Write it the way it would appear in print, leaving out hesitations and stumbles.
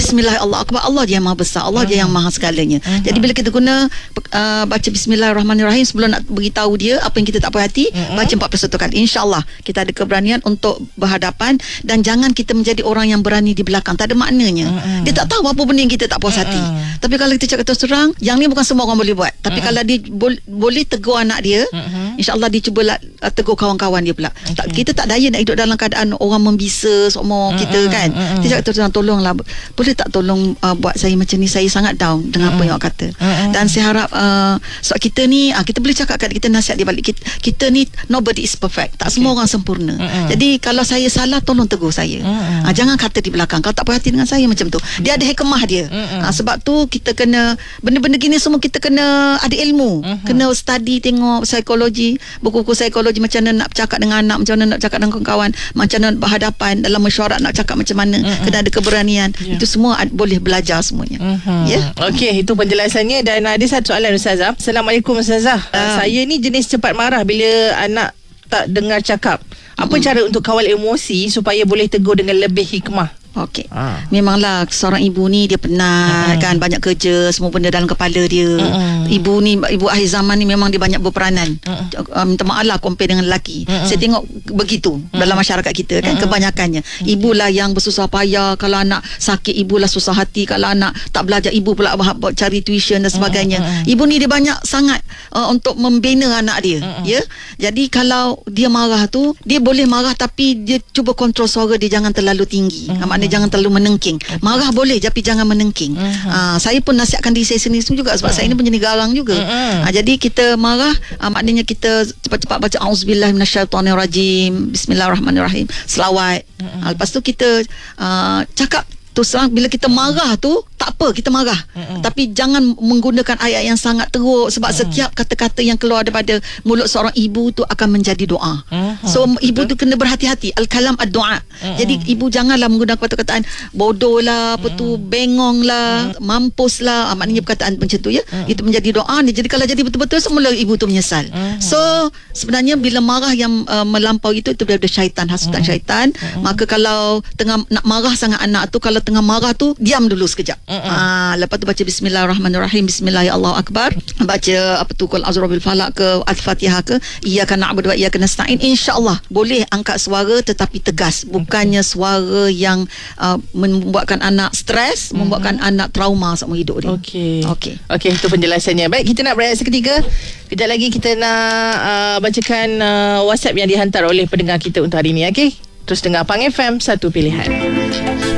bismillah, Allah akbar, Allah dia yang maha besar, Allah dia yang maha segalanya. Jadi bila kita guna baca bismillahirrahmanirrahim sebelum nak beritahu dia apa yang kita tak puas hati, baca 41 kali, insya-Allah kita ada keberanian untuk berhadapan. Dan jangan kita menjadi orang yang berani di belakang, tak ada maknanya. Dia tak tahu apa benda yang kita tak puas hati. Tapi kalau kita cakap terus terang, yang ni bukan semua orang boleh buat. Tapi kalau dia boleh tegur anak dia, insya-Allah dia cuba tegur kawan-kawan dia pula. Kita tak daya nak hidup dalam keadaan orang membisa semua kita kan. Dia cakap terus terang, tolonglah, boleh tak tolong buat saya macam ni, saya sangat down dengan apa yang awak kata. Dan saya harap sebab kita ni kita boleh cakap kat kita, nasihat di balik kita ni, nobody is perfect, tak semua orang sempurna. Jadi kalau saya salah, tolong tegur saya. Jangan kata di belakang kalau tak puas hati dengan saya macam tu. Dia ada hikmah dia. Sebab tu kita kena, benda-benda gini semua kita kena ada ilmu, kena study, tengok psikologi, buku-buku psikologi, macam mana nak bercakap dengan anak, macam mana nak bercakap dengan kawan, macam mana berhadapan dalam mesyuarat, nak cakap macam mana, kena ada keberanian. Itu semua boleh belajar semuanya. Okey, itu penjelasannya. Dan ada satu soalan Ustazah. Assalamualaikum Ustazah. Saya ni jenis cepat marah bila anak tak dengar cakap. Apa cara untuk kawal emosi supaya boleh tegur dengan lebih hikmah? Okey. Memanglah seorang ibu ni dia penat kan, banyak kerja, semua benda dalam kepala dia. Ibu akhir zaman ni memang dia banyak berperanan. Minta maaf lah compare dengan lelaki. Saya tengok begitu dalam masyarakat kita kan, kebanyakannya. Ibulah yang bersusah payah, kalau anak sakit ibulah susah hati, kalau anak tak belajar ibu pula cari tuition dan sebagainya. Ibu ni dia banyak sangat untuk membina anak dia. Ya. Jadi kalau dia marah tu, dia boleh marah tapi dia cuba kontrol suara dia jangan terlalu tinggi. Maknanya jangan terlalu menengking. Marah boleh tapi jangan menengking. Saya pun nasihatkan diri saya sendiri juga sebab saya ni penjenis garang juga. Jadi kita marah, maknanya kita cepat-cepat baca auzubillahi minasyaitonirrajim, bismillahirrahmanirrahim, selawat. Lepas tu kita cakap terus terang, bila kita marah tu tak apa, kita marah, tapi jangan menggunakan ayat yang sangat teruk, sebab setiap kata-kata yang keluar daripada mulut seorang ibu tu akan menjadi doa. So ibu tu kena berhati-hati, al-kalam ad-doa. Jadi ibu janganlah menggunakan kata-kataan bodoh lah, apa tu, bengong lah, mampus lah, maknanya perkataan macam tu ya. Itu menjadi doa ni. Jadi kalau jadi betul-betul, semula ibu tu menyesal. So sebenarnya bila marah yang melampau itu daripada syaitan, hasutan syaitan. Maka kalau tengah nak marah sangat anak tu, kalau tengah marah tu, diam dulu sekejap. Lepas tu baca bismillahirrahmanirrahim, bismillah ya Allah akbar, baca apa tu, qul a'udzu birabbil falaq ke al-fatihah ke, iyyaka na'budu wa iyyaka nasta'in. InsyaAllah boleh angkat suara tetapi tegas, bukannya suara yang membuatkan anak stres, membuatkan anak trauma seumur hidup dia. Okey, itu penjelasannya. Baik, kita nak berehat seketika. Kejap lagi kita nak bacakan WhatsApp yang dihantar oleh pendengar kita untuk hari ini. Okey, terus dengar Pang FM, satu pilihan.